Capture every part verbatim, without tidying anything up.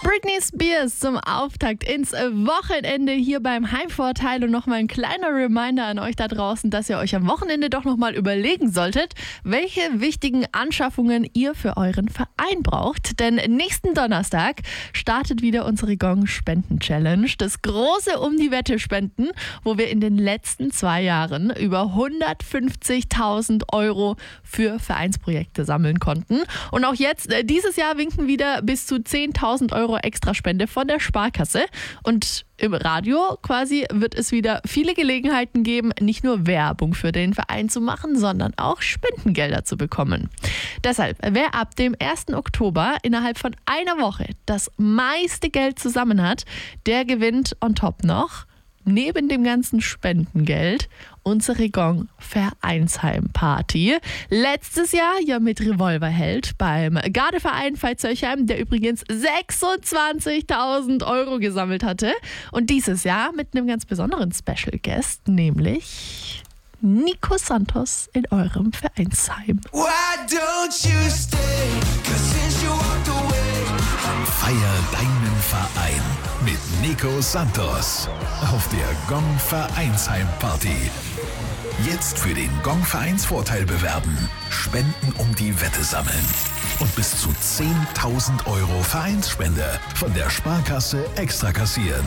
Britney Spears zum Auftakt ins Wochenende hier beim Heimvorteil und nochmal ein kleiner Reminder an euch da draußen, dass ihr euch am Wochenende doch nochmal überlegen solltet, welche wichtigen Anschaffungen ihr für euren Verein braucht. Denn nächsten Donnerstag startet wieder unsere Gong-Spenden-Challenge, das große Um die Wette spenden, wo wir in den letzten zwei Jahren über hundertfünfzigtausend Euro für Vereinsprojekte sammeln konnten. Und auch jetzt, äh, dieses Jahr winken wieder bis zu zehntausend Euro Extraspende von der Sparkasse. Und im Radio quasi wird es wieder viele Gelegenheiten geben, nicht nur Werbung für den Verein zu machen, sondern auch Spendengelder zu bekommen. Deshalb, wer ab dem ersten Oktober innerhalb von einer Woche das meiste Geld zusammen hat, der gewinnt on top noch, neben dem ganzen Spendengeld, unsere Gong-Vereinsheim-Party. Letztes Jahr ja mit Revolverheld beim Gardeverein Veitshöchheim, der übrigens sechsundzwanzigtausend Euro gesammelt hatte. Und dieses Jahr mit einem ganz besonderen Special Guest, nämlich Nico Santos in eurem Vereinsheim. Why don't you stay? 'Cause since you walked away. Feier deinen Verein mit Nico Santos auf der Gong Vereinsheim-Party. Jetzt für den Gong Vereinsvorteil bewerben, Spenden um die Wette sammeln und bis zu zehntausend Euro Vereinsspende von der Sparkasse extra kassieren.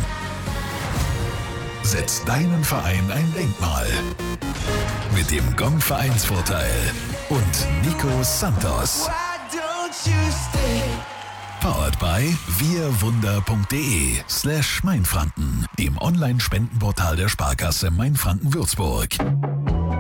Setz deinen Verein ein Denkmal mit dem Gong Vereinsvorteil und Nico Santos. Why don't you stay? Powered by wirwunder.de slash Mainfranken, dem Online-Spendenportal der Sparkasse Mainfranken-Würzburg.